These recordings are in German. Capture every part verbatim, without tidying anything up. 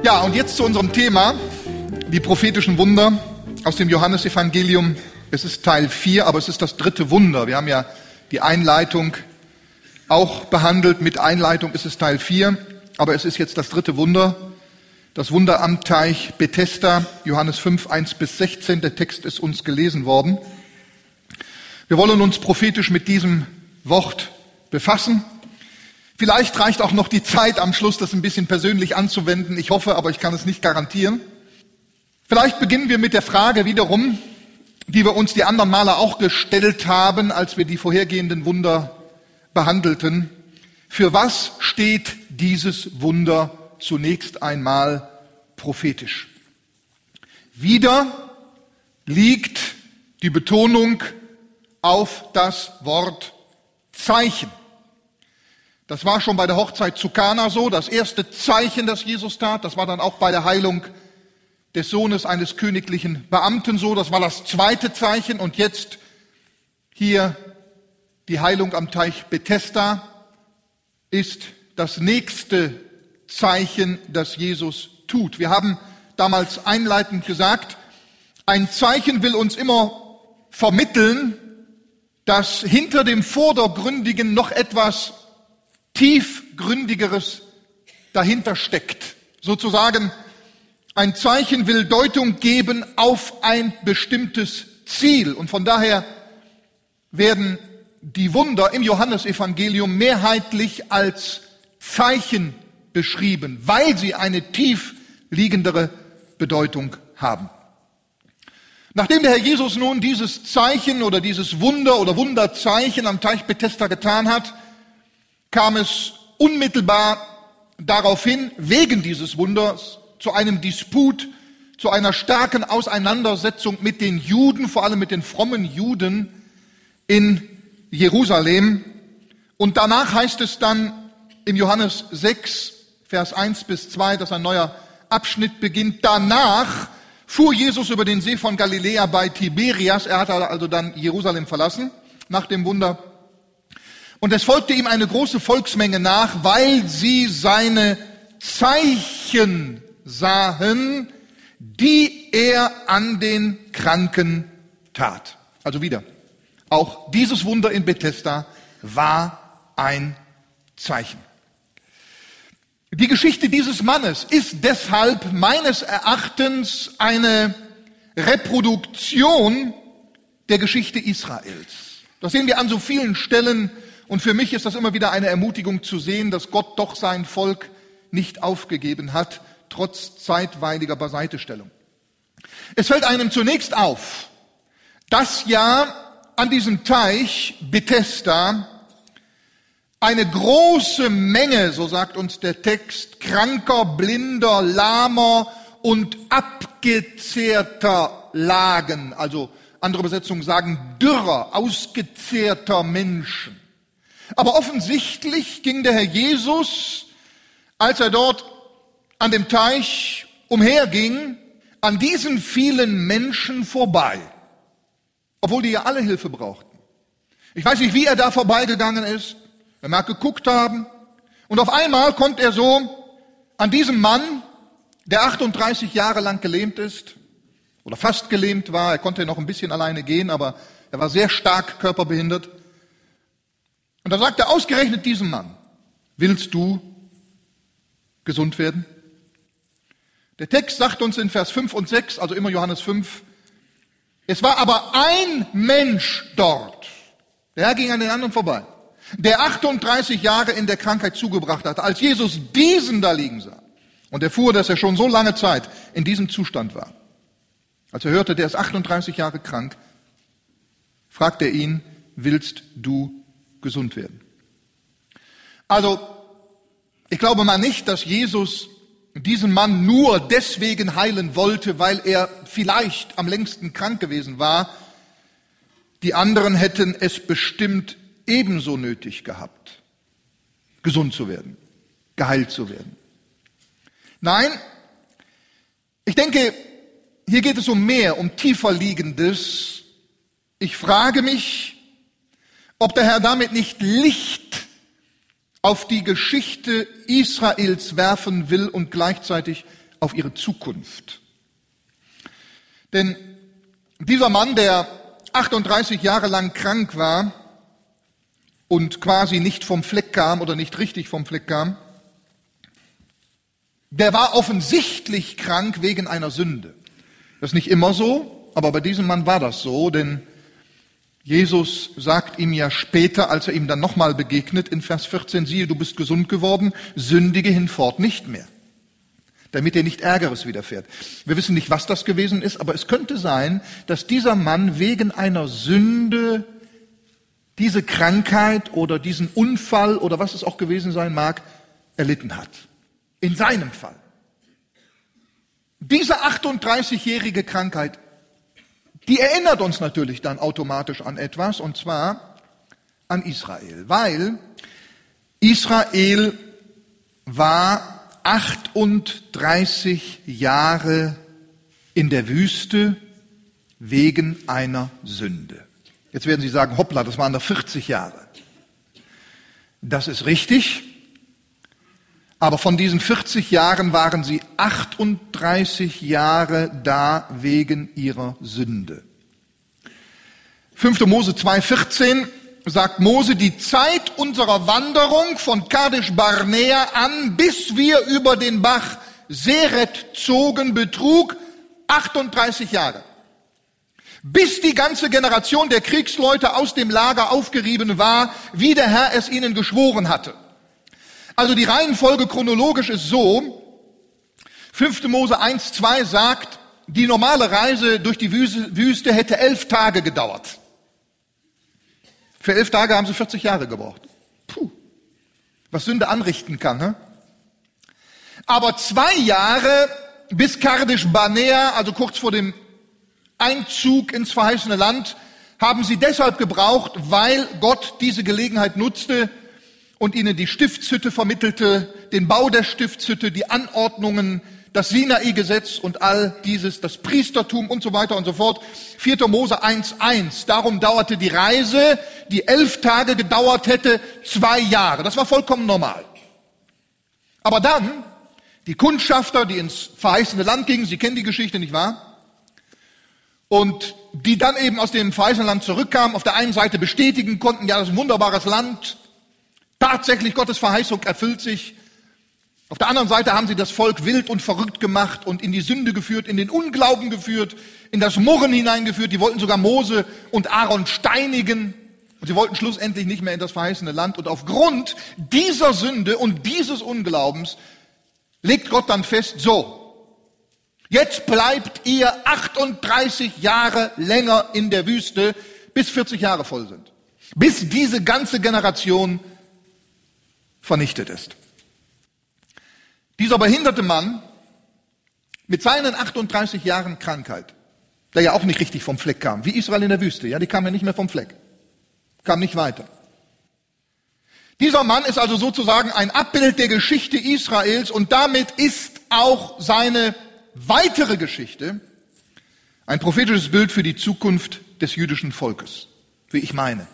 Ja, und jetzt zu unserem Thema, die prophetischen Wunder aus dem Johannesevangelium. Es ist Teil vier, aber es ist das dritte Wunder. Wir haben ja die Einleitung auch behandelt. Mit Einleitung ist es Teil vier, aber es ist jetzt das dritte Wunder. Das Wunder am Teich Bethesda, Johannes fünf, eins bis sechzehn. Der Text ist uns gelesen worden. Wir wollen uns prophetisch mit diesem Wort befassen. Vielleicht reicht auch noch die Zeit am Schluss, das ein bisschen persönlich anzuwenden. Ich hoffe, aber ich kann es nicht garantieren. Vielleicht beginnen wir mit der Frage wiederum, die wir uns die anderen Male auch gestellt haben, als wir die vorhergehenden Wunder behandelten. Für was steht dieses Wunder zunächst einmal prophetisch? Wieder liegt die Betonung auf das Wort Zeichen. Das war schon bei der Hochzeit zu Kana so, das erste Zeichen, das Jesus tat. Das war dann auch bei der Heilung des Sohnes eines königlichen Beamten so. Das war das zweite Zeichen. Und jetzt hier die Heilung am Teich Bethesda ist das nächste Zeichen, das Jesus tut. Wir haben damals einleitend gesagt, ein Zeichen will uns immer vermitteln, dass hinter dem Vordergründigen noch etwas Tiefgründigeres dahinter steckt. Sozusagen, ein Zeichen will Deutung geben auf ein bestimmtes Ziel. Und von daher werden die Wunder im Johannesevangelium mehrheitlich als Zeichen beschrieben, weil sie eine tief liegendere Bedeutung haben. Nachdem der Herr Jesus nun dieses Zeichen oder dieses Wunder oder Wunderzeichen am Teich Bethesda getan hat, kam es unmittelbar daraufhin, wegen dieses Wunders, zu einem Disput, zu einer starken Auseinandersetzung mit den Juden, vor allem mit den frommen Juden in Jerusalem. Und danach heißt es dann im Johannes sechs, Vers eins bis zwei, dass ein neuer Abschnitt beginnt. Danach fuhr Jesus über den See von Galiläa bei Tiberias. Er hatte also dann Jerusalem verlassen, nach dem Wunder. Und es folgte ihm eine große Volksmenge nach, weil sie seine Zeichen sahen, die er an den Kranken tat. Also wieder, auch dieses Wunder in Bethesda war ein Zeichen. Die Geschichte dieses Mannes ist deshalb meines Erachtens eine Reproduktion der Geschichte Israels. Das sehen wir an so vielen Stellen. Und für mich ist das immer wieder eine Ermutigung zu sehen, dass Gott doch sein Volk nicht aufgegeben hat, trotz zeitweiliger Beiseitestellung. Es fällt einem zunächst auf, dass ja an diesem Teich Bethesda eine große Menge, so sagt uns der Text, kranker, blinder, lahmer und abgezehrter lagen, also andere Übersetzungen sagen dürrer, ausgezehrter Menschen. Aber offensichtlich ging der Herr Jesus, als er dort an dem Teich umherging, an diesen vielen Menschen vorbei, obwohl die ja alle Hilfe brauchten. Ich weiß nicht, wie er da vorbeigegangen ist, er mag geguckt haben, und auf einmal kommt er so an diesem Mann, der achtunddreißig Jahre lang gelähmt ist, oder fast gelähmt war, er konnte noch ein bisschen alleine gehen, aber er war sehr stark körperbehindert. Und da sagt er ausgerechnet diesem Mann, willst du gesund werden? Der Text sagt uns in Vers fünf und sechs, also immer Johannes fünf, es war aber ein Mensch dort, der Herr ging an den anderen vorbei, der achtunddreißig Jahre in der Krankheit zugebracht hatte. Als Jesus diesen da liegen sah und erfuhr, dass er schon so lange Zeit in diesem Zustand war, als er hörte, der ist achtunddreißig Jahre krank, fragt er ihn, willst du gesund werden? Also, ich glaube mal nicht, dass Jesus diesen Mann nur deswegen heilen wollte, weil er vielleicht am längsten krank gewesen war. Die anderen hätten es bestimmt ebenso nötig gehabt, gesund zu werden, geheilt zu werden. Nein, ich denke, hier geht es um mehr, um tiefer Liegendes. Ich frage mich, ob der Herr damit nicht Licht auf die Geschichte Israels werfen will und gleichzeitig auf ihre Zukunft. Denn dieser Mann, der achtunddreißig Jahre lang krank war und quasi nicht vom Fleck kam oder nicht richtig vom Fleck kam, der war offensichtlich krank wegen einer Sünde. Das ist nicht immer so, aber bei diesem Mann war das so, denn Jesus sagt ihm ja später, als er ihm dann nochmal begegnet, in Vers vierzehn, siehe, du bist gesund geworden, sündige hinfort nicht mehr, damit dir nicht Ärgeres widerfährt. Wir wissen nicht, was das gewesen ist, aber es könnte sein, dass dieser Mann wegen einer Sünde diese Krankheit oder diesen Unfall oder was es auch gewesen sein mag, erlitten hat. In seinem Fall. Diese achtunddreißigjährige Krankheit, die erinnert uns natürlich dann automatisch an etwas, und zwar an Israel, weil Israel war achtunddreißig Jahre in der Wüste wegen einer Sünde. Jetzt werden Sie sagen, hoppla, das waren doch vierzig Jahre. Das ist richtig, aber von diesen vierzig Jahren waren sie achtunddreißig Jahre da wegen ihrer Sünde. fünfter Mose zwei vierzehn sagt Mose, die Zeit unserer Wanderung von Kadesh Barnea an, bis wir über den Bach Seret zogen, betrug achtunddreißig Jahre. Bis die ganze Generation der Kriegsleute aus dem Lager aufgerieben war, wie der Herr es ihnen geschworen hatte. Also die Reihenfolge chronologisch ist so, fünfter Mose eins zwei sagt, die normale Reise durch die Wüste hätte elf Tage gedauert. Für elf Tage haben sie vierzig Jahre gebraucht. Puh, was Sünde anrichten kann. Ne? Aber zwei Jahre bis Kadesh Barnea, also kurz vor dem Einzug ins verheißene Land, haben sie deshalb gebraucht, weil Gott diese Gelegenheit nutzte und ihnen die Stiftshütte vermittelte, den Bau der Stiftshütte, die Anordnungen, das Sinai-Gesetz und all dieses, das Priestertum und so weiter und so fort. vierter Mose eins eins. Darum dauerte die Reise, die elf Tage gedauert hätte, zwei Jahre. Das war vollkommen normal. Aber dann, die Kundschafter, die ins verheißene Land gingen, Sie kennen die Geschichte, nicht wahr? Und die dann eben aus dem verheißenen Land zurückkamen, auf der einen Seite bestätigen konnten, ja, das ist ein wunderbares Land, tatsächlich Gottes Verheißung erfüllt sich. Auf der anderen Seite haben sie das Volk wild und verrückt gemacht und in die Sünde geführt, in den Unglauben geführt, in das Murren hineingeführt. Die wollten sogar Mose und Aaron steinigen. Und sie wollten schlussendlich nicht mehr in das verheißene Land. Und aufgrund dieser Sünde und dieses Unglaubens legt Gott dann fest, so, jetzt bleibt ihr achtunddreißig Jahre länger in der Wüste, bis vierzig Jahre voll sind. Bis diese ganze Generation vernichtet ist. Dieser behinderte Mann mit seinen achtunddreißig Jahren Krankheit, der ja auch nicht richtig vom Fleck kam, wie Israel in der Wüste, ja, die kam ja nicht mehr vom Fleck, kam nicht weiter. Dieser Mann ist also sozusagen ein Abbild der Geschichte Israels und damit ist auch seine weitere Geschichte ein prophetisches Bild für die Zukunft des jüdischen Volkes, wie ich meine.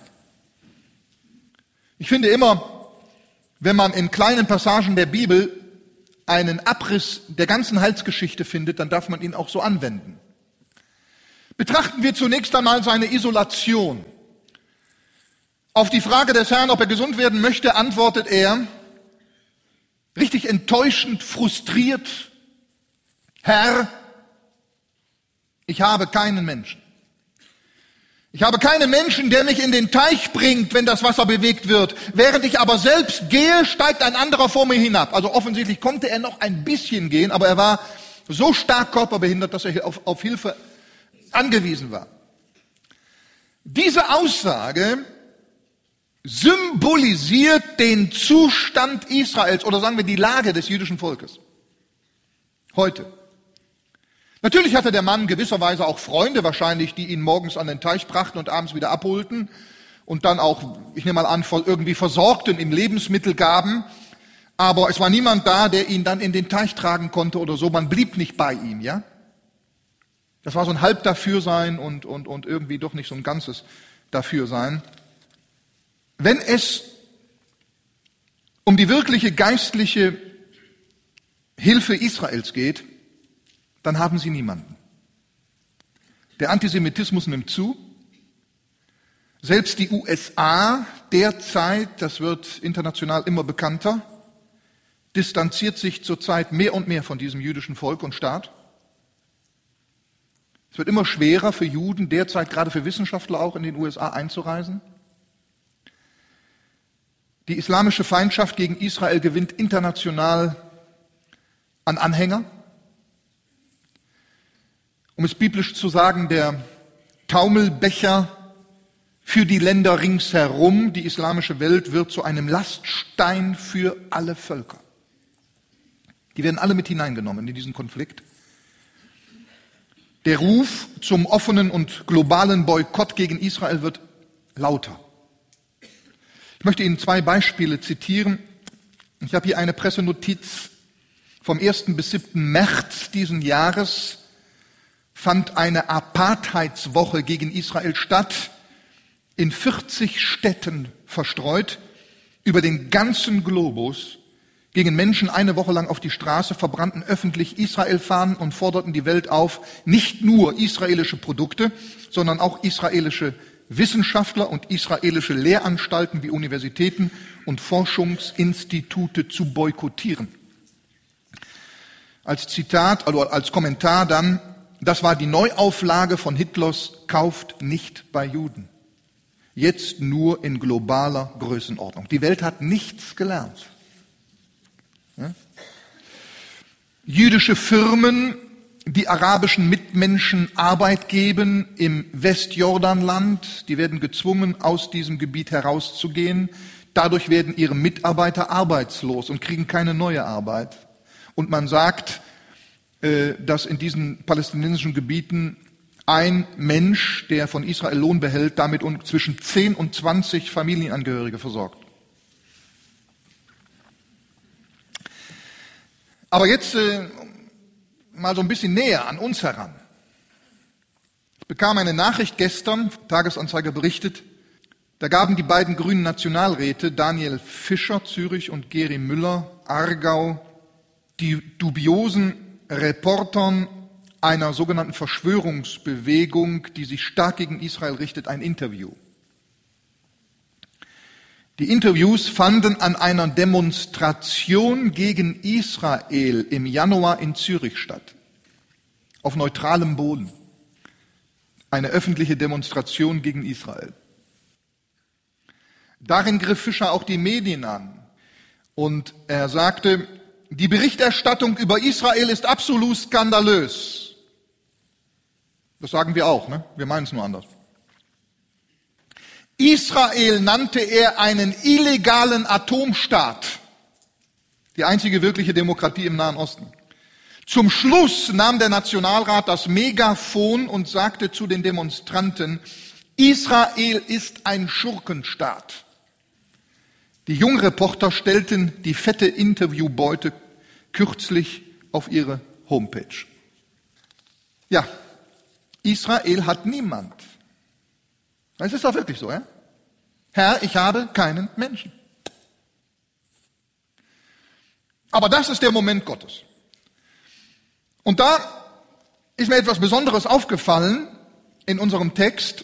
Ich finde immer, wenn man in kleinen Passagen der Bibel einen Abriss der ganzen Heilsgeschichte findet, dann darf man ihn auch so anwenden. Betrachten wir zunächst einmal seine Isolation. Auf die Frage des Herrn, ob er gesund werden möchte, antwortet er, richtig enttäuschend, frustriert, Herr, ich habe keinen Menschen. Ich habe keinen Menschen, der mich in den Teich bringt, wenn das Wasser bewegt wird. Während ich aber selbst gehe, steigt ein anderer vor mir hinab. Also offensichtlich konnte er noch ein bisschen gehen, aber er war so stark körperbehindert, dass er auf, auf Hilfe angewiesen war. Diese Aussage symbolisiert den Zustand Israels oder sagen wir die Lage des jüdischen Volkes. Heute. Natürlich hatte der Mann gewisserweise auch Freunde wahrscheinlich, die ihn morgens an den Teich brachten und abends wieder abholten und dann auch, ich nehme mal an, irgendwie versorgten, ihm Lebensmittel gaben. Aber es war niemand da, der ihn dann in den Teich tragen konnte oder so. Man blieb nicht bei ihm, ja? Das war so ein halb Dafürsein und, und, und irgendwie doch nicht so ein ganzes Dafürsein. Wenn es um die wirkliche geistliche Hilfe Israels geht, dann haben sie niemanden. Der Antisemitismus nimmt zu. Selbst die U S A derzeit, das wird international immer bekannter, distanziert sich zurzeit mehr und mehr von diesem jüdischen Volk und Staat. Es wird immer schwerer für Juden, derzeit gerade für Wissenschaftler auch in den U S A einzureisen. Die islamische Feindschaft gegen Israel gewinnt international an Anhänger. Um es biblisch zu sagen, der Taumelbecher für die Länder ringsherum, die islamische Welt, wird zu einem Laststein für alle Völker. Die werden alle mit hineingenommen in diesen Konflikt. Der Ruf zum offenen und globalen Boykott gegen Israel wird lauter. Ich möchte Ihnen zwei Beispiele zitieren. Ich habe hier eine Pressenotiz vom ersten bis siebten März diesen Jahres. Fand eine Apartheidswoche gegen Israel statt, in vierzig Städten verstreut, über den ganzen Globus, gingen Menschen eine Woche lang auf die Straße, verbrannten öffentlich Israel-Fahnen und forderten die Welt auf, nicht nur israelische Produkte, sondern auch israelische Wissenschaftler und israelische Lehranstalten wie Universitäten und Forschungsinstitute zu boykottieren. Als Zitat, also als Kommentar dann: Das war die Neuauflage von Hitlers Kauft nicht bei Juden. Jetzt nur in globaler Größenordnung. Die Welt hat nichts gelernt. Ja? Jüdische Firmen, die arabischen Mitmenschen Arbeit geben im Westjordanland, die werden gezwungen, aus diesem Gebiet herauszugehen. Dadurch werden ihre Mitarbeiter arbeitslos und kriegen keine neue Arbeit. Und man sagt, dass in diesen palästinensischen Gebieten ein Mensch, der von Israel Lohn behält, damit zwischen zehn und zwanzig Familienangehörige versorgt. Aber jetzt äh, mal so ein bisschen näher an uns heran. Ich bekam eine Nachricht gestern, Tagesanzeiger berichtet, da gaben die beiden grünen Nationalräte, Daniel Fischer, Zürich, und Geri Müller, Aargau, die dubiosen Reportern einer sogenannten Verschwörungsbewegung, die sich stark gegen Israel richtet, ein Interview. Die Interviews fanden an einer Demonstration gegen Israel im Januar in Zürich statt, auf neutralem Boden. Eine öffentliche Demonstration gegen Israel. Darin griff Fischer auch die Medien an und er sagte: Die Berichterstattung über Israel ist absolut skandalös. Das sagen wir auch, ne? Wir meinen es nur anders. Israel nannte er einen illegalen Atomstaat, die einzige wirkliche Demokratie im Nahen Osten. Zum Schluss nahm der Nationalrat das Megafon und sagte zu den Demonstranten: Israel ist ein Schurkenstaat. Die Jungreporter stellten die fette Interviewbeute kürzlich auf ihre Homepage. Ja, Israel hat niemand. Es ist doch wirklich so, ja? Herr, ich habe keinen Menschen. Aber das ist der Moment Gottes. Und da ist mir etwas Besonderes aufgefallen in unserem Text,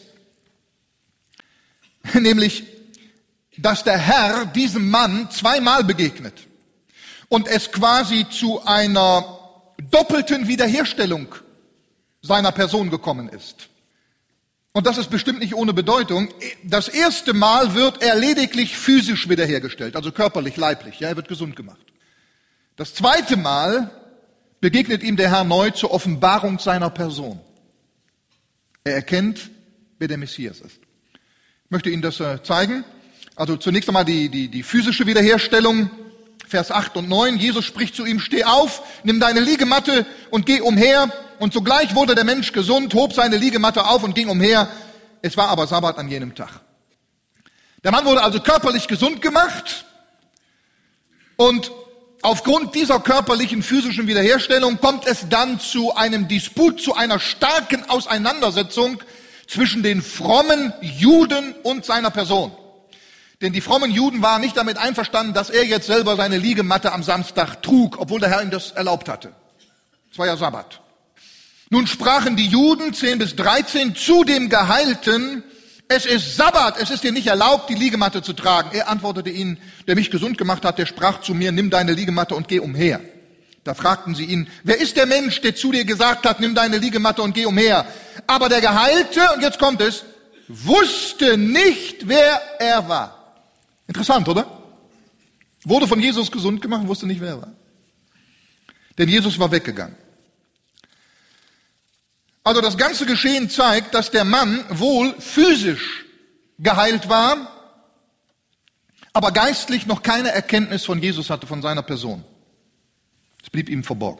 nämlich, dass der Herr diesem Mann zweimal begegnet und es quasi zu einer doppelten Wiederherstellung seiner Person gekommen ist. Und das ist bestimmt nicht ohne Bedeutung. Das erste Mal wird er lediglich physisch wiederhergestellt, also körperlich, leiblich. Ja, er wird gesund gemacht. Das zweite Mal begegnet ihm der Herr neu zur Offenbarung seiner Person. Er erkennt, wer der Messias ist. Ich möchte Ihnen das zeigen. Also zunächst einmal die, die, die physische Wiederherstellung, Vers acht und neun. Jesus spricht zu ihm: Steh auf, nimm deine Liegematte und geh umher. Und sogleich wurde der Mensch gesund, hob seine Liegematte auf und ging umher. Es war aber Sabbat an jenem Tag. Der Mann wurde also körperlich gesund gemacht. Und aufgrund dieser körperlichen, physischen Wiederherstellung kommt es dann zu einem Disput, zu einer starken Auseinandersetzung zwischen den frommen Juden und seiner Person. Denn die frommen Juden waren nicht damit einverstanden, dass er jetzt selber seine Liegematte am Samstag trug, obwohl der Herr ihm das erlaubt hatte. Es war ja Sabbat. Nun sprachen die Juden, zehn bis dreizehn, zu dem Geheilten: Es ist Sabbat, es ist dir nicht erlaubt, die Liegematte zu tragen. Er antwortete ihnen: Der mich gesund gemacht hat, der sprach zu mir: Nimm deine Liegematte und geh umher. Da fragten sie ihn: Wer ist der Mensch, der zu dir gesagt hat: Nimm deine Liegematte und geh umher? Aber der Geheilte, und jetzt kommt es, wusste nicht, wer er war. Interessant, oder? Wurde von Jesus gesund gemacht, wusste nicht, wer er war. Denn Jesus war weggegangen. Also das ganze Geschehen zeigt, dass der Mann wohl physisch geheilt war, aber geistlich noch keine Erkenntnis von Jesus hatte, von seiner Person. Es blieb ihm verborgen.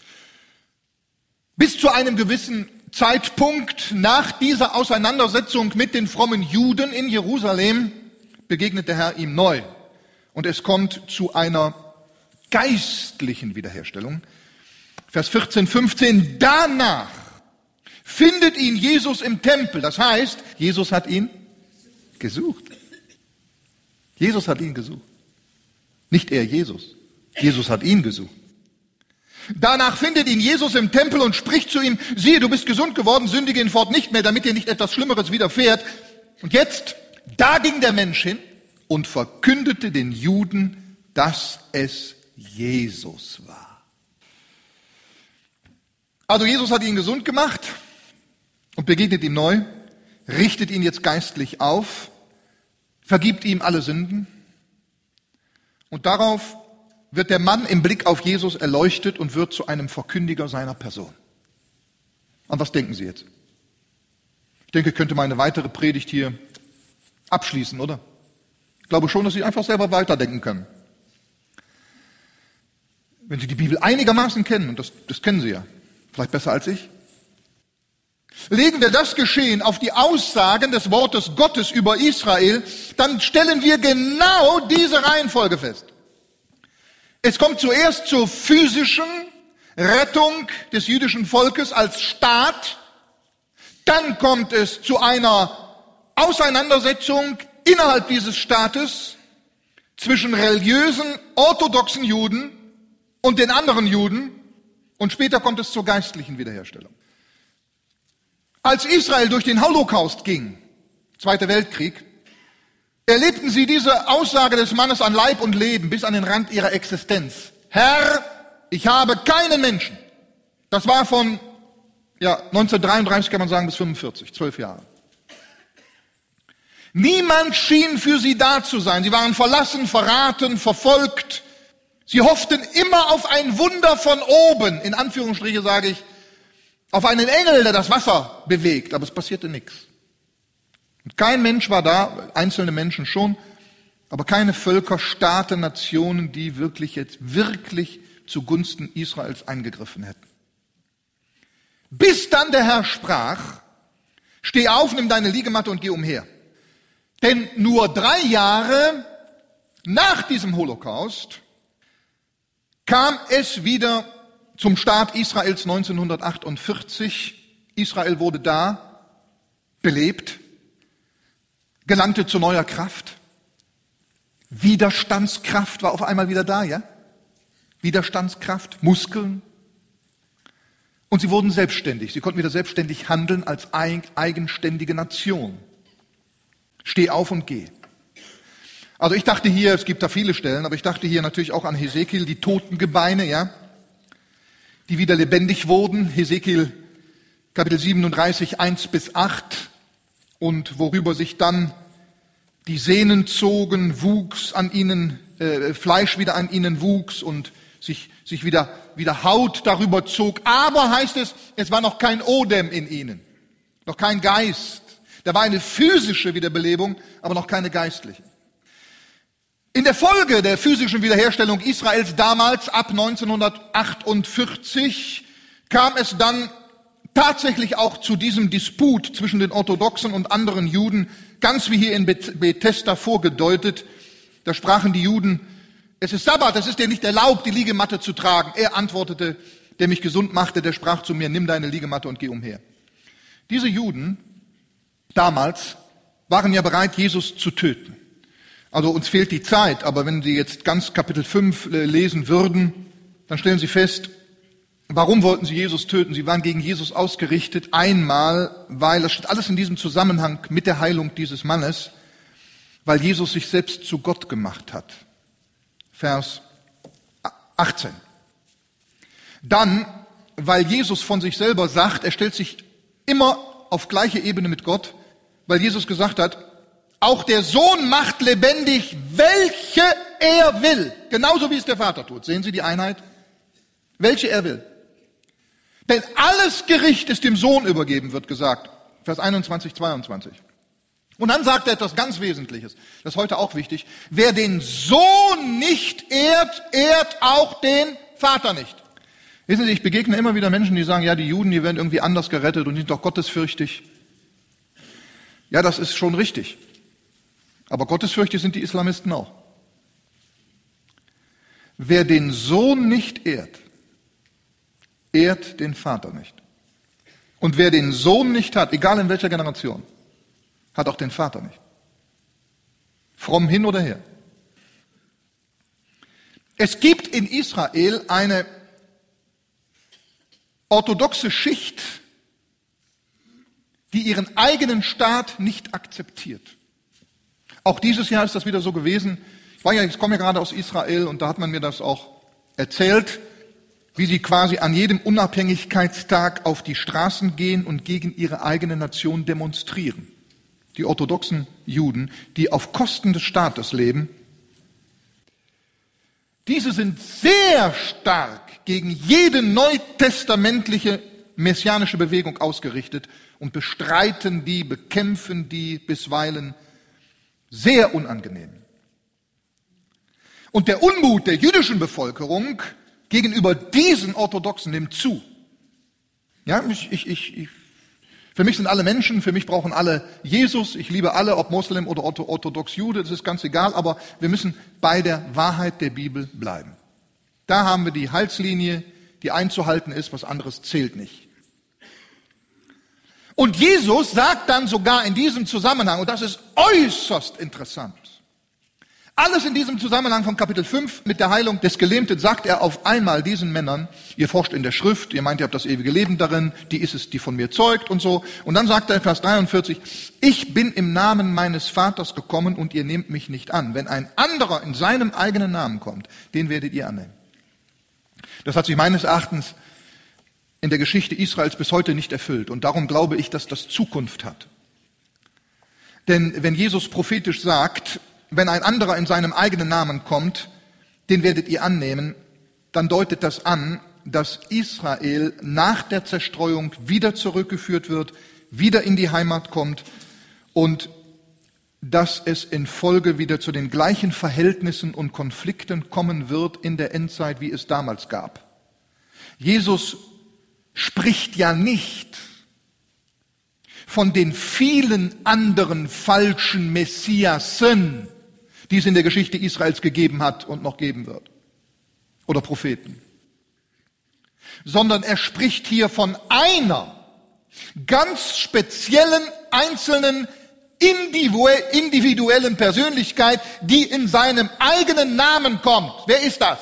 Bis zu einem gewissen Zeitpunkt nach dieser Auseinandersetzung mit den frommen Juden in Jerusalem begegnet der Herr ihm neu. Und es kommt zu einer geistlichen Wiederherstellung. Vers vierzehn, fünfzehn, danach findet ihn Jesus im Tempel. Das heißt, Jesus hat ihn gesucht. Jesus hat ihn gesucht. Nicht er, Jesus. Jesus hat ihn gesucht. Danach findet ihn Jesus im Tempel und spricht zu ihm: Siehe, du bist gesund geworden, sündige hinfort nicht mehr, damit dir nicht etwas Schlimmeres widerfährt. Und jetzt, da ging der Mensch hin und verkündete den Juden, dass es Jesus war. Also Jesus hat ihn gesund gemacht und begegnet ihm neu, richtet ihn jetzt geistlich auf, vergibt ihm alle Sünden. Und darauf wird der Mann im Blick auf Jesus erleuchtet und wird zu einem Verkündiger seiner Person. An was denken Sie jetzt? Ich denke, ich könnte meine weitere Predigt hier abschließen, oder? Ich glaube schon, dass Sie einfach selber weiterdenken können. Wenn Sie die Bibel einigermaßen kennen, und das, das kennen Sie ja, vielleicht besser als ich, legen wir das Geschehen auf die Aussagen des Wortes Gottes über Israel, dann stellen wir genau diese Reihenfolge fest. Es kommt zuerst zur physischen Rettung des jüdischen Volkes als Staat, dann kommt es zu einer Auseinandersetzung innerhalb dieses Staates zwischen religiösen, orthodoxen Juden und den anderen Juden, und später kommt es zur geistlichen Wiederherstellung. Als Israel durch den Holocaust ging, Zweiter Weltkrieg, erlebten sie diese Aussage des Mannes an Leib und Leben bis an den Rand ihrer Existenz. Herr, ich habe keinen Menschen. Das war von ja, neunzehnhundertdreiunddreißig, kann man sagen, bis fünfundvierzig, zwölf Jahre. Niemand schien für sie da zu sein. Sie waren verlassen, verraten, verfolgt. Sie hofften immer auf ein Wunder von oben, in Anführungsstriche sage ich, auf einen Engel, der das Wasser bewegt, aber es passierte nichts. Und kein Mensch war da, einzelne Menschen schon, aber keine Völker, Staaten, Nationen, die wirklich jetzt wirklich zugunsten Israels eingegriffen hätten. Bis dann der Herr sprach: Steh auf, nimm deine Liegematte und geh umher. Denn nur drei Jahre nach diesem Holocaust kam es wieder zum Staat Israels neunzehnhundertachtundvierzig. Israel wurde da belebt, gelangte zu neuer Kraft. Widerstandskraft war auf einmal wieder da, ja? Widerstandskraft, Muskeln. Und sie wurden selbstständig. Sie konnten wieder selbstständig handeln als eigenständige Nation. Steh auf und geh. Also ich dachte hier, es gibt da viele Stellen, aber ich dachte hier natürlich auch an Hesekiel, die Totengebeine, ja, die wieder lebendig wurden. Hesekiel Kapitel siebenunddreißig, eins bis acht, und worüber sich dann die Sehnen zogen, wuchs an ihnen, äh, Fleisch wieder an ihnen wuchs und sich, sich wieder, wieder Haut darüber zog. Aber heißt es, es war noch kein Odem in ihnen, noch kein Geist. Da war eine physische Wiederbelebung, aber noch keine geistliche. In der Folge der physischen Wiederherstellung Israels damals, ab neunzehnhundertachtundvierzig, kam es dann tatsächlich auch zu diesem Disput zwischen den Orthodoxen und anderen Juden, ganz wie hier in Bethesda vorgedeutet. Da sprachen die Juden: Es ist Sabbat, es ist dir nicht erlaubt, die Liegematte zu tragen. Er antwortete: Der mich gesund machte, der sprach zu mir: Nimm deine Liegematte und geh umher. Diese Juden damals waren ja bereit, Jesus zu töten. Also uns fehlt die Zeit, aber wenn Sie jetzt ganz Kapitel fünf lesen würden, dann stellen Sie fest, Warum wollten sie Jesus töten? Sie waren gegen Jesus ausgerichtet. Einmal, weil, das steht alles in diesem Zusammenhang mit der Heilung dieses Mannes, weil Jesus sich selbst zu Gott gemacht hat. Vers achtzehn. Dann, weil Jesus von sich selber sagt, er stellt sich immer auf gleiche Ebene mit Gott, weil Jesus gesagt hat, auch der Sohn macht lebendig, welche er will. Genauso wie es der Vater tut. Sehen Sie die Einheit? Welche er will. Denn alles Gericht ist dem Sohn übergeben, wird gesagt. Vers einundzwanzig, zweiundzwanzig. Und dann sagt er etwas ganz Wesentliches. Das ist heute auch wichtig. Wer den Sohn nicht ehrt, ehrt auch den Vater nicht. Wissen Sie, ich begegne immer wieder Menschen, die sagen, ja, die Juden, die werden irgendwie anders gerettet und sind doch gottesfürchtig. Ja, das ist schon richtig. Aber gottesfürchtig sind die Islamisten auch. Wer den Sohn nicht ehrt, ehrt den Vater nicht. Und wer den Sohn nicht hat, egal in welcher Generation, hat auch den Vater nicht. Fromm hin oder her. Es gibt in Israel eine orthodoxe Schicht, die ihren eigenen Staat nicht akzeptiert. Auch dieses Jahr ist das wieder so gewesen. Ich war ja, ich komme ja gerade aus Israel und da hat man mir das auch erzählt, wie sie quasi an jedem Unabhängigkeitstag auf die Straßen gehen und gegen ihre eigene Nation demonstrieren. Die orthodoxen Juden, die auf Kosten des Staates leben, diese sind sehr stark gegen jede neutestamentliche messianische Bewegung ausgerichtet und bestreiten die, bekämpfen die bisweilen sehr unangenehm. Und der Unmut der jüdischen Bevölkerung gegenüber diesen Orthodoxen nimmt zu. Ja, ich, ich, ich, ich, für mich sind alle Menschen, für mich brauchen alle Jesus, ich liebe alle, ob Moslem oder orthodox Jude, das ist ganz egal, aber wir müssen bei der Wahrheit der Bibel bleiben. Da haben wir die Heilslinie, die einzuhalten ist, was anderes zählt nicht. Und Jesus sagt dann sogar in diesem Zusammenhang, und das ist äußerst interessant, alles in diesem Zusammenhang von Kapitel fünf mit der Heilung des Gelähmten sagt er auf einmal diesen Männern, ihr forscht in der Schrift, ihr meint, ihr habt das ewige Leben darin, die ist es, die von mir zeugt und so. Und dann sagt er in Vers dreiundvierzig, ich bin im Namen meines Vaters gekommen und ihr nehmt mich nicht an. Wenn ein anderer in seinem eigenen Namen kommt, den werdet ihr annehmen. Das hat sich meines Erachtens in der Geschichte Israels bis heute nicht erfüllt. Und darum glaube ich, dass das Zukunft hat. Denn wenn Jesus prophetisch sagt, wenn ein anderer in seinem eigenen Namen kommt, den werdet ihr annehmen, dann deutet das an, dass Israel nach der Zerstreuung wieder zurückgeführt wird, wieder in die Heimat kommt und dass es in Folge wieder zu den gleichen Verhältnissen und Konflikten kommen wird in der Endzeit, wie es damals gab. Jesus spricht ja nicht von den vielen anderen falschen Messiasen, die es in der Geschichte Israels gegeben hat und noch geben wird, oder Propheten, sondern er spricht hier von einer ganz speziellen, einzelnen, individuellen Persönlichkeit, die in seinem eigenen Namen kommt. Wer ist das?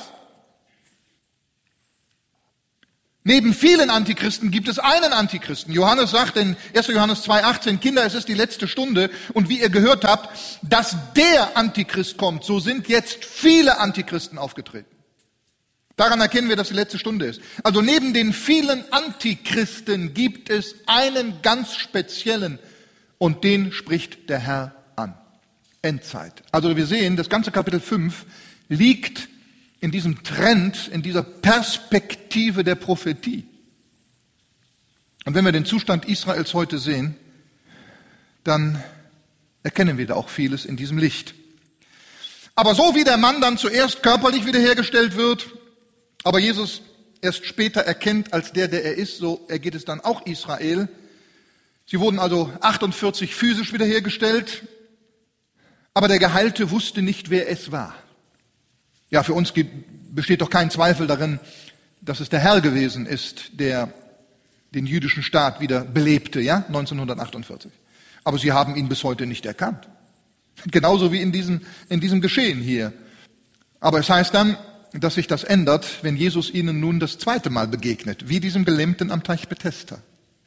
Neben vielen Antichristen gibt es einen Antichristen. Johannes sagt in erster Johannes zwei achtzehn, Kinder, es ist die letzte Stunde. Und wie ihr gehört habt, dass der Antichrist kommt, so sind jetzt viele Antichristen aufgetreten. Daran erkennen wir, dass die letzte Stunde ist. Also neben den vielen Antichristen gibt es einen ganz speziellen und den spricht der Herr an. Endzeit. Also wir sehen, das ganze Kapitel fünf liegt in diesem Trend, in dieser Perspektive der Prophetie. Und wenn wir den Zustand Israels heute sehen, dann erkennen wir da auch vieles in diesem Licht. Aber so wie der Mann dann zuerst körperlich wiederhergestellt wird, aber Jesus erst später erkennt als der, der er ist, so ergeht es dann auch Israel. Sie wurden also achtundvierzig physisch wiederhergestellt, aber der Geheilte wusste nicht, wer es war. Ja, für uns besteht doch kein Zweifel darin, dass es der Herr gewesen ist, der den jüdischen Staat wieder belebte, ja, neunzehnhundertachtundvierzig. Aber sie haben ihn bis heute nicht erkannt. Genauso wie in diesem, in diesem Geschehen hier. Aber es heißt dann, dass sich das ändert, wenn Jesus ihnen nun das zweite Mal begegnet, wie diesem Gelähmten am Teich Bethesda.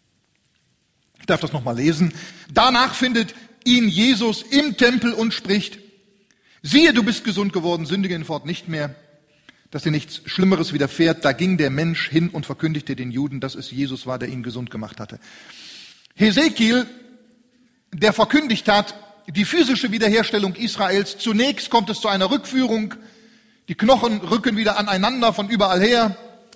Ich darf das nochmal lesen. Danach findet ihn Jesus im Tempel und spricht: Siehe, du bist gesund geworden, sündige hinfort nicht mehr, dass dir nichts Schlimmeres widerfährt. Da ging der Mensch hin und verkündigte den Juden, dass es Jesus war, der ihn gesund gemacht hatte. Hesekiel, der verkündigt hat, die physische Wiederherstellung Israels. Zunächst kommt es zu einer Rückführung. Die Knochen rücken wieder aneinander von überall her.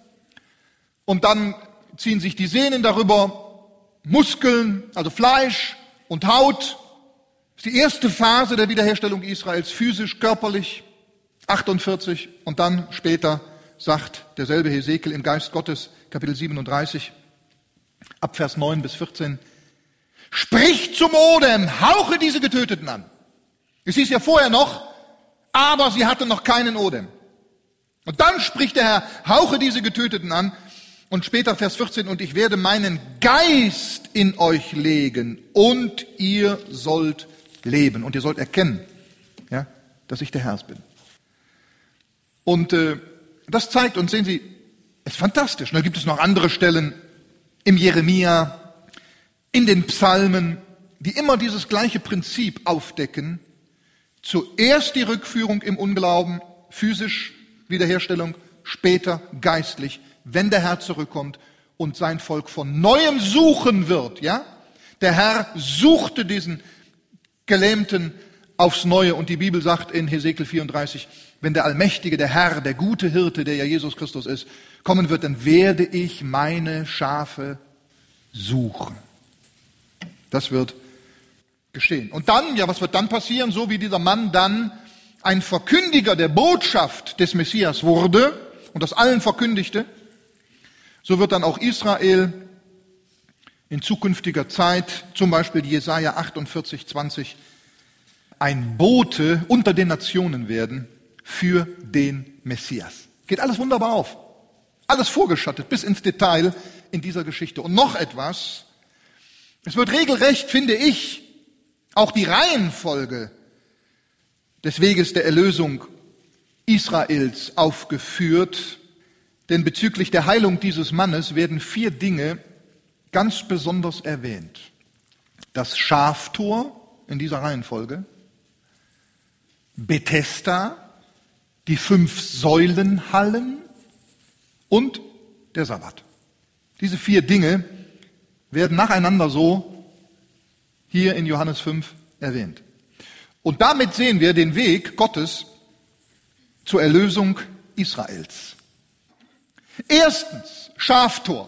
Und dann ziehen sich die Sehnen darüber, Muskeln, also Fleisch und Haut. Das ist die erste Phase der Wiederherstellung Israels, physisch, körperlich, achtundvierzig. Und dann später sagt derselbe Hesekiel im Geist Gottes, Kapitel siebenunddreißig, ab Vers neun bis vierzehn, sprich zum Odem, hauche diese Getöteten an. Es hieß ja vorher noch, aber sie hatten noch keinen Odem. Und dann spricht der Herr, hauche diese Getöteten an. Und später Vers vierzehn, und ich werde meinen Geist in euch legen und ihr sollt leben. Und ihr sollt erkennen, ja, dass ich der Herr bin. Und äh, das zeigt uns, sehen Sie, es ist fantastisch. Und da gibt es noch andere Stellen im Jeremia, in den Psalmen, die immer dieses gleiche Prinzip aufdecken. Zuerst die Rückführung im Unglauben, physisch Wiederherstellung, später geistlich, wenn der Herr zurückkommt und sein Volk von Neuem suchen wird. Ja? Der Herr suchte diesen Gelähmten aufs Neue und die Bibel sagt in Hesekiel vierunddreißig, wenn der Allmächtige, der Herr, der gute Hirte, der ja Jesus Christus ist, kommen wird, dann werde ich meine Schafe suchen. Das wird geschehen. Und dann, ja, was wird dann passieren? So wie dieser Mann dann ein Verkündiger der Botschaft des Messias wurde und das allen verkündigte, so wird dann auch Israel in zukünftiger Zeit, zum Beispiel Jesaja achtundvierzig, zwanzig, ein Bote unter den Nationen werden für den Messias. Geht alles wunderbar auf. Alles vorgeschattet, bis ins Detail in dieser Geschichte. Und noch etwas, es wird regelrecht, finde ich, auch die Reihenfolge des Weges der Erlösung Israels aufgeführt, denn bezüglich der Heilung dieses Mannes werden vier Dinge ganz besonders erwähnt. Das Schaftor in dieser Reihenfolge, Bethesda, die fünf Säulenhallen und der Sabbat. Diese vier Dinge werden nacheinander so hier in Johannes fünf erwähnt. Und damit sehen wir den Weg Gottes zur Erlösung Israels. Erstens, Schaftor.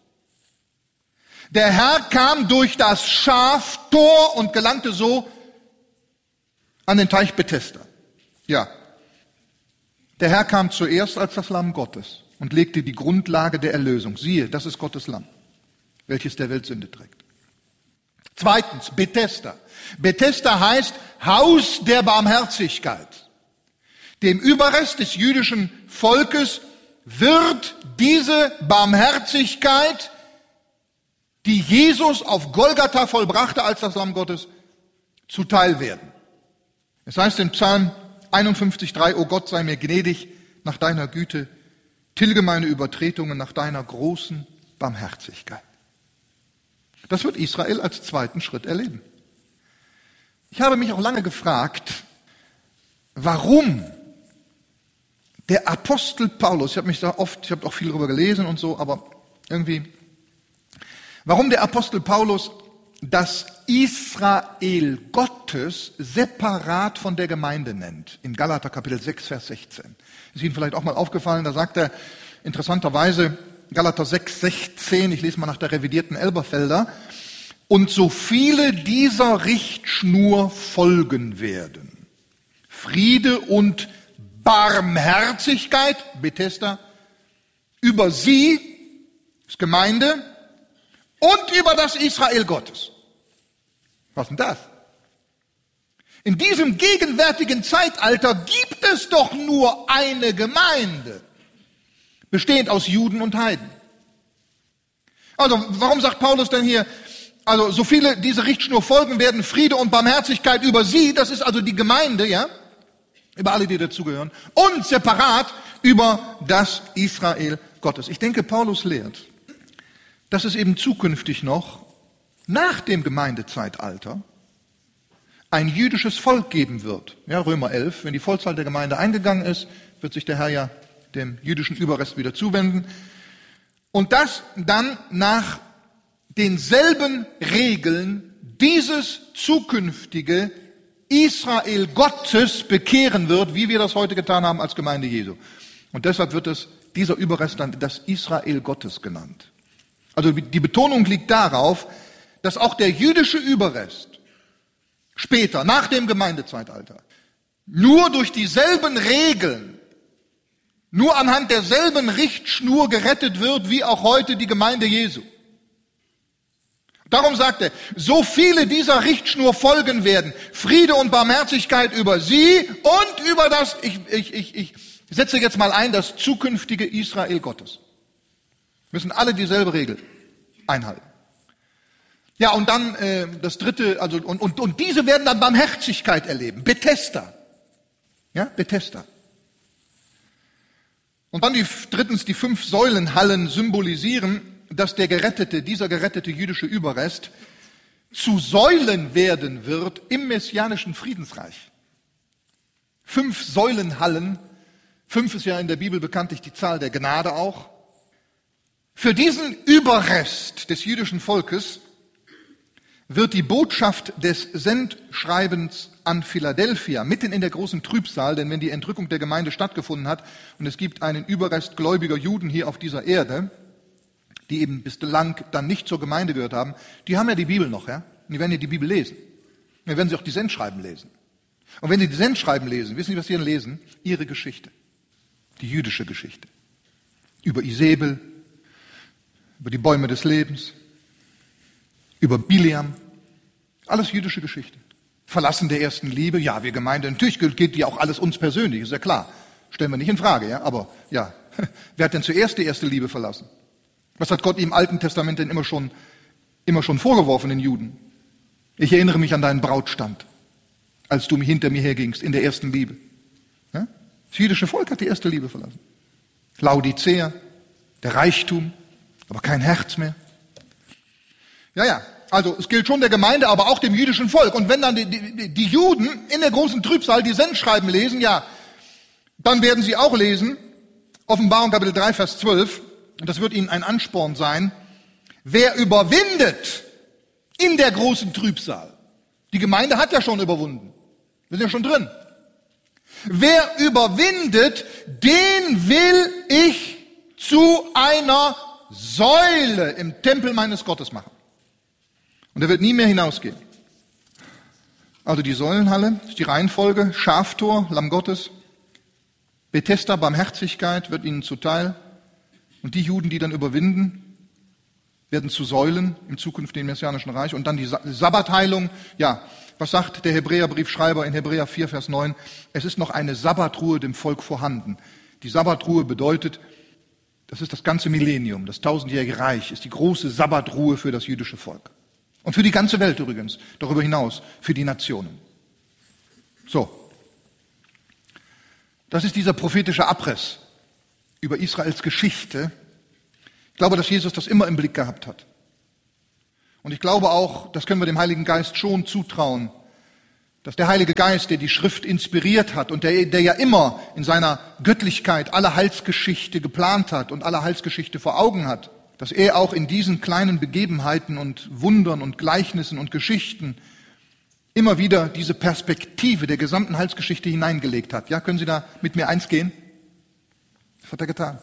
Der Herr kam durch das Schaftor und gelangte so an den Teich Bethesda. Ja, der Herr kam zuerst als das Lamm Gottes und legte die Grundlage der Erlösung. Siehe, das ist Gottes Lamm, welches der Welt Sünde trägt. Zweitens, Bethesda. Bethesda heißt Haus der Barmherzigkeit. Dem Überrest des jüdischen Volkes wird diese Barmherzigkeit, die Jesus auf Golgatha vollbrachte als das Lamm Gottes, zuteil werden. Es heißt in Psalm einundfünfzig, drei, O Gott, sei mir gnädig nach deiner Güte, tilge meine Übertretungen nach deiner großen Barmherzigkeit. Das wird Israel als zweiten Schritt erleben. Ich habe mich auch lange gefragt, warum der Apostel Paulus, ich habe mich da oft, ich habe auch viel darüber gelesen und so, aber irgendwie, warum der Apostel Paulus das Israel Gottes separat von der Gemeinde nennt, in Galater Kapitel sechs, Vers sechzehn. Ist Ihnen vielleicht auch mal aufgefallen, da sagt er interessanterweise, Galater sechs, sechzehn, ich lese mal nach der revidierten Elberfelder, und so viele dieser Richtschnur folgen werden. Friede und Barmherzigkeit, Bethesda, über sie, das Gemeinde, und über das Israel Gottes. Was denn das? In diesem gegenwärtigen Zeitalter gibt es doch nur eine Gemeinde, bestehend aus Juden und Heiden. Also, warum sagt Paulus denn hier, also so viele diese Richtschnur folgen werden, Friede und Barmherzigkeit über sie, das ist also die Gemeinde, ja? über alle, die dazugehören, und separat über das Israel Gottes. Ich denke, Paulus lehrt, dass es eben zukünftig noch nach dem Gemeindezeitalter ein jüdisches Volk geben wird. Ja, Römer elf, wenn die Vollzahl der Gemeinde eingegangen ist, wird sich der Herr ja dem jüdischen Überrest wieder zuwenden. Und das dann nach denselben Regeln dieses zukünftige Israel Gottes bekehren wird, wie wir das heute getan haben als Gemeinde Jesu. Und deshalb wird es dieser Überrest dann das Israel Gottes genannt. Also die Betonung liegt darauf, dass auch der jüdische Überrest später, nach dem Gemeindezeitalter, nur durch dieselben Regeln, nur anhand derselben Richtschnur gerettet wird, wie auch heute die Gemeinde Jesu. Darum sagt er, so viele dieser Richtschnur folgen werden, Friede und Barmherzigkeit über sie und über das, ich, ich, ich, ich setze jetzt mal ein, das zukünftige Israel Gottes. Müssen alle dieselbe Regel einhalten. Ja, und dann äh, das dritte, also und, und, und diese werden dann Barmherzigkeit erleben, Bethesda. Ja, Bethesda. Und dann die, drittens, die fünf Säulenhallen symbolisieren, dass der gerettete, dieser gerettete jüdische Überrest zu Säulen werden wird im messianischen Friedensreich. Fünf Säulenhallen, fünf ist ja in der Bibel bekanntlich die Zahl der Gnade auch. Für diesen Überrest des jüdischen Volkes wird die Botschaft des Sendschreibens an Philadelphia mitten in der großen Trübsal, denn wenn die Entrückung der Gemeinde stattgefunden hat und es gibt einen Überrest gläubiger Juden hier auf dieser Erde, die eben bislang dann nicht zur Gemeinde gehört haben, die haben ja die Bibel noch, ja? Und die werden ja die Bibel lesen. Und dann werden sie auch die Sendschreiben lesen. Und wenn sie die Sendschreiben lesen, wissen Sie, was sie dann lesen? Ihre Geschichte. Die jüdische Geschichte. Über Isabel, über die Bäume des Lebens, über Bileam. Alles jüdische Geschichte. Verlassen der ersten Liebe, ja, wir Gemeinde, natürlich geht die auch alles uns persönlich, ist ja klar. Stellen wir nicht in Frage, ja, aber ja, wer hat denn zuerst die erste Liebe verlassen? Was hat Gott im Alten Testament denn immer schon, immer schon vorgeworfen den Juden? Ich erinnere mich an deinen Brautstand, als du hinter mir hergingst, in der ersten Liebe. Ja? Das jüdische Volk hat die erste Liebe verlassen. Laodicea, der Reichtum, aber kein Herz mehr. Ja, ja, also es gilt schon der Gemeinde, aber auch dem jüdischen Volk. Und wenn dann die, die, die Juden in der großen Trübsal die Sendschreiben lesen, ja, dann werden sie auch lesen, Offenbarung Kapitel drei, Vers zwölf, und das wird ihnen ein Ansporn sein, wer überwindet in der großen Trübsal. Die Gemeinde hat ja schon überwunden. Wir sind ja schon drin. Wer überwindet, den will ich zu einer Säule im Tempel meines Gottes machen. Und er wird nie mehr hinausgehen. Also die Säulenhalle, ist die Reihenfolge, Schaftor, Lamm Gottes, Bethesda, Barmherzigkeit wird ihnen zuteil. Und die Juden, die dann überwinden, werden zu Säulen im zukünftigen messianischen Reich. Und dann die Sabbatheilung. Ja, was sagt der Hebräerbriefschreiber in Hebräer vier, Vers neun? Es ist noch eine Sabbatruhe dem Volk vorhanden. Die Sabbatruhe bedeutet, das ist das ganze Millennium, das tausendjährige Reich, ist die große Sabbatruhe für das jüdische Volk. Und für die ganze Welt übrigens, darüber hinaus, für die Nationen. So. Das ist dieser prophetische Abriss über Israels Geschichte. Ich glaube, dass Jesus das immer im Blick gehabt hat. Und ich glaube auch, das können wir dem Heiligen Geist schon zutrauen, dass der Heilige Geist, der die Schrift inspiriert hat und der, der ja immer in seiner Göttlichkeit alle Heilsgeschichte geplant hat und alle Heilsgeschichte vor Augen hat, dass er auch in diesen kleinen Begebenheiten und Wundern und Gleichnissen und Geschichten immer wieder diese Perspektive der gesamten Heilsgeschichte hineingelegt hat. Ja, können Sie da mit mir eins gehen? Das hat er getan.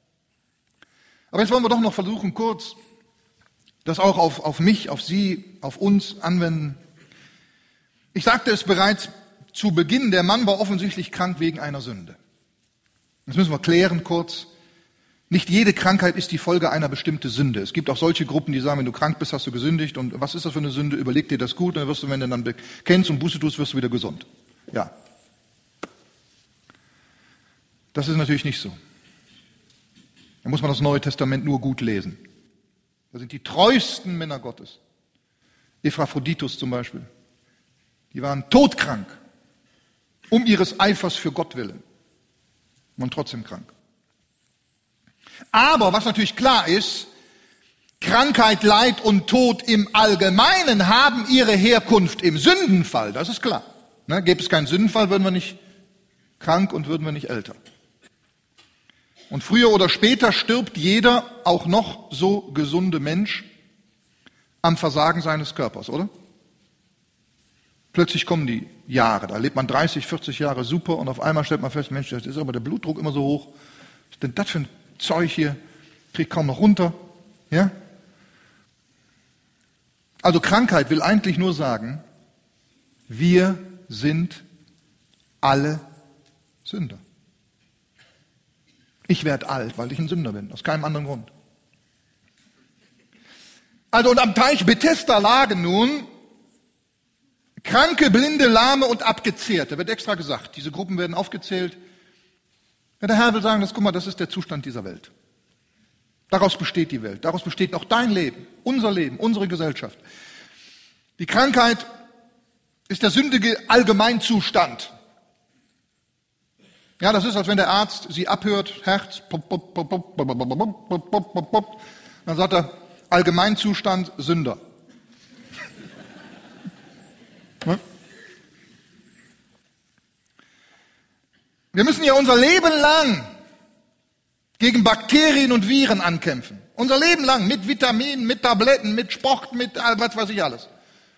Aber jetzt wollen wir doch noch versuchen, kurz das auch auf, auf mich, auf Sie, auf uns anwenden. Ich sagte es bereits zu Beginn, der Mann war offensichtlich krank wegen einer Sünde. Das müssen wir klären kurz. Nicht jede Krankheit ist die Folge einer bestimmten Sünde. Es gibt auch solche Gruppen, die sagen, wenn du krank bist, hast du gesündigt. Und was ist das für eine Sünde? Überleg dir das gut. Und dann wirst du, wenn du dann bekennst und Buße tust, wirst du wieder gesund. Ja. Das ist natürlich nicht so. Da muss man das Neue Testament nur gut lesen. Da sind die treuesten Männer Gottes. Epaphroditus zum Beispiel. Die waren todkrank. um ihres Eifers für Gott willen. Man trotzdem krank. Aber was natürlich klar ist, Krankheit, Leid und Tod im Allgemeinen haben ihre Herkunft im Sündenfall, das ist klar. Ne, gäbe es keinen Sündenfall, würden wir nicht krank und würden wir nicht älter. Und früher oder später stirbt jeder, auch noch so gesunde Mensch, am Versagen seines Körpers, oder? Plötzlich kommen die Jahre, da lebt man dreißig, vierzig Jahre super und auf einmal stellt man fest, Mensch, jetzt ist aber der Blutdruck immer so hoch. Was ist denn das für ein Zeug hier? Krieg kaum noch runter. Ja? Also Krankheit will eigentlich nur sagen, wir sind alle Sünder. Ich werde alt, weil ich ein Sünder bin, aus keinem anderen Grund. Also und am Teich Bethesda lagen nun Kranke, Blinde, Lahme und Abgezehrte. Wird extra gesagt, diese Gruppen werden aufgezählt. Ja, der Herr will sagen, das, guck mal, das ist der Zustand dieser Welt. Daraus besteht die Welt, daraus besteht auch dein Leben, unser Leben, unsere Gesellschaft. Die Krankheit ist der sündige Allgemeinzustand. Ja, das ist, als wenn der Arzt sie abhört, Herz, pop, pop, pop, pop, pop, pop, pop, pop, pop, pop. Dann sagt er, Allgemeinzustand, Sünder. Wir müssen ja unser Leben lang gegen Bakterien und Viren ankämpfen. Unser Leben lang mit Vitaminen, mit Tabletten, mit Sport, mit was weiß ich alles.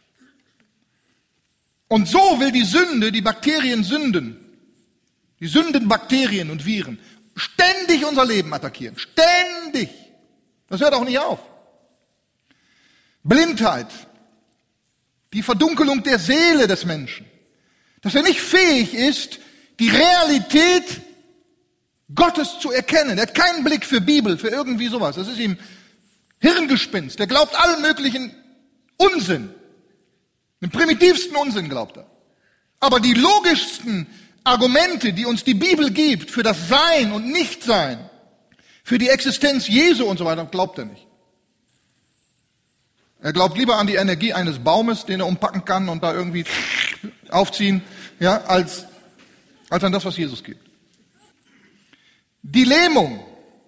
Und so will die Sünde, die Bakterien sünden, die Sündenbakterien und Viren, ständig unser Leben attackieren. Ständig. Das hört auch nicht auf. Blindheit. Die Verdunkelung der Seele des Menschen. Dass er nicht fähig ist, die Realität Gottes zu erkennen. Er hat keinen Blick für Bibel, für irgendwie sowas. Das ist ihm Hirngespinst. Der glaubt allen möglichen Unsinn. Den primitivsten Unsinn glaubt er. Aber die logischsten Argumente, die uns die Bibel gibt für das Sein und Nichtsein, für die Existenz Jesu und so weiter, glaubt er nicht. Er glaubt lieber an die Energie eines Baumes, den er umpacken kann und da irgendwie aufziehen, ja, als, als an das, was Jesus gibt. Die Lähmung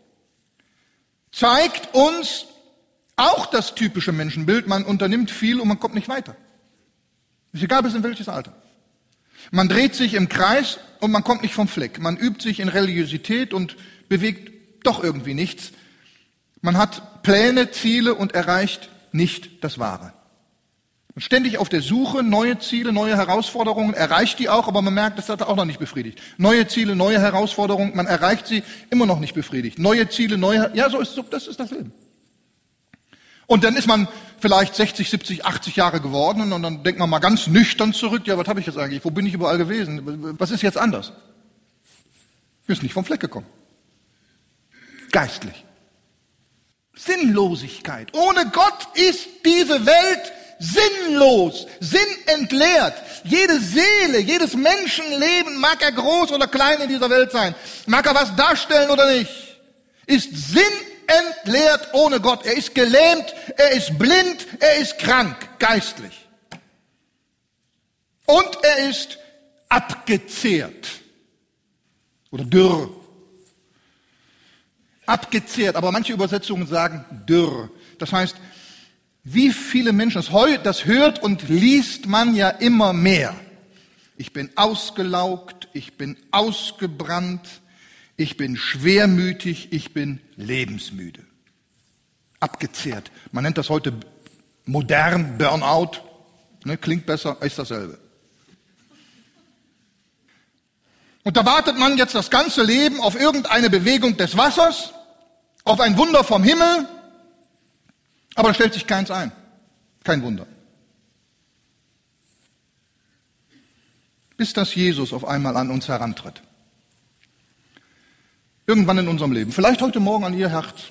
zeigt uns auch das typische Menschenbild. Man unternimmt viel und man kommt nicht weiter. Ist egal, bis in welches Alter. Man dreht sich im Kreis und man kommt nicht vom Fleck. Man übt sich in Religiosität und bewegt doch irgendwie nichts. Man hat Pläne, Ziele und erreicht nicht das Wahre. Und ständig auf der Suche, neue Ziele, neue Herausforderungen, erreicht die auch, aber man merkt, das hat er auch noch nicht befriedigt. Neue Ziele, neue Herausforderungen, man erreicht sie, immer noch nicht befriedigt. Neue Ziele, neue, ja, so ist, so, das ist das Leben. Und dann ist man vielleicht sechzig, siebzig, achtzig Jahre geworden und dann denkt man mal ganz nüchtern zurück, ja, was habe ich jetzt eigentlich, wo bin ich überall gewesen, was ist jetzt anders? Wir sind nicht vom Fleck gekommen. Geistlich. Sinnlosigkeit. Ohne Gott ist diese Welt sinnlos, sinnentleert. Jede Seele, jedes Menschenleben, mag er groß oder klein in dieser Welt sein, mag er was darstellen oder nicht, ist sinnentleert ohne Gott. Er ist gelähmt, er ist blind, er ist krank, geistlich. Und er ist abgezehrt oder dürr. Abgezehrt, aber manche Übersetzungen sagen dürr. Das heißt, wie viele Menschen, das hört und liest man ja immer mehr. Ich bin ausgelaugt, ich bin ausgebrannt, ich bin schwermütig, ich bin lebensmüde. Abgezehrt. Man nennt das heute modern Burnout. Ne, klingt besser, ist dasselbe. Und da wartet man jetzt das ganze Leben auf irgendeine Bewegung des Wassers, auf ein Wunder vom Himmel, aber da stellt sich keins ein. Kein Wunder. Bis das Jesus auf einmal an uns herantritt. Irgendwann in unserem Leben, vielleicht heute Morgen an Ihr Herz,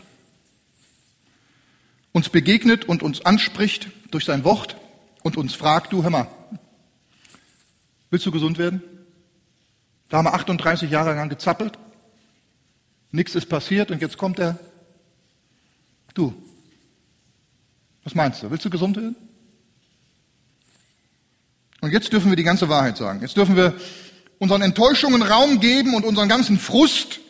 uns begegnet und uns anspricht durch sein Wort und uns fragt, du, hör mal, willst du gesund werden? Da haben wir achtunddreißig Jahre lang gezappelt, nichts ist passiert und jetzt kommt er, du, was meinst du, willst du gesund werden? Und jetzt dürfen wir die ganze Wahrheit sagen. Jetzt dürfen wir unseren Enttäuschungen Raum geben und unseren ganzen Frust.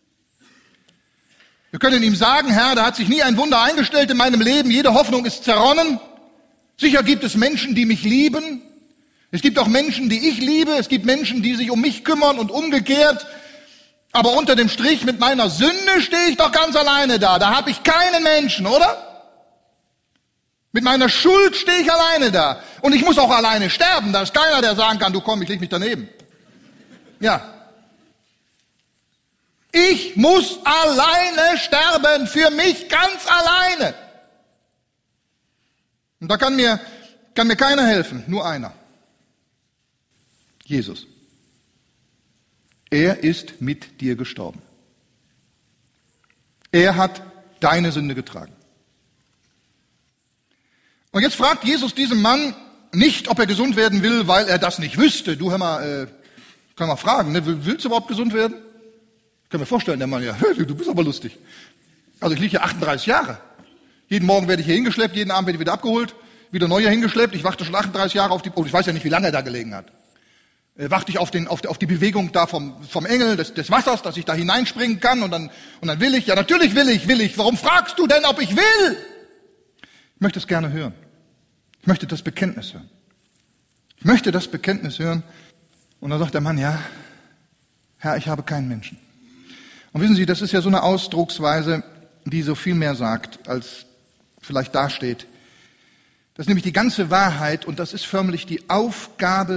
Wir können ihm sagen, Herr, da hat sich nie ein Wunder eingestellt in meinem Leben, jede Hoffnung ist zerronnen. Sicher gibt es Menschen, die mich lieben. Es gibt auch Menschen, die ich liebe. Es gibt Menschen, die sich um mich kümmern und umgekehrt. Aber unter dem Strich mit meiner Sünde stehe ich doch ganz alleine da. Da habe ich keinen Menschen, oder? Mit meiner Schuld stehe ich alleine da. Und ich muss auch alleine sterben. Da ist keiner, der sagen kann, du komm, ich leg mich daneben. Ja. Ich muss alleine sterben, für mich ganz alleine. Und da kann mir, kann mir keiner helfen, nur einer. Jesus. Er ist mit dir gestorben. Er hat deine Sünde getragen. Und jetzt fragt Jesus diesem Mann nicht, ob er gesund werden will, weil er das nicht wüsste. Du, hör mal, äh, kann man fragen, ne? Willst du überhaupt gesund werden? Ich kann mir vorstellen, der Mann, ja, du bist aber lustig. Also ich liege hier achtunddreißig Jahre. Jeden Morgen werde ich hier hingeschleppt, jeden Abend werde ich wieder abgeholt, wieder neu hier hingeschleppt. Ich warte schon achtunddreißig Jahre auf die, oh, ich weiß ja nicht, wie lange er da gelegen hat. Äh, warte ich auf, den, auf, auf die Bewegung da vom, vom Engel des, des Wassers, dass ich da hineinspringen kann und dann, und dann will ich. Ja, natürlich will ich, will ich. Warum fragst du denn, ob ich will? Ich möchte es gerne hören. Ich möchte das Bekenntnis hören. Ich möchte das Bekenntnis hören. Und dann sagt der Mann, ja, Herr, ich habe keinen Menschen. Und wissen Sie, das ist ja so eine Ausdrucksweise, die so viel mehr sagt, als vielleicht dasteht. Das ist nämlich die ganze Wahrheit und das ist förmlich die Aufgabe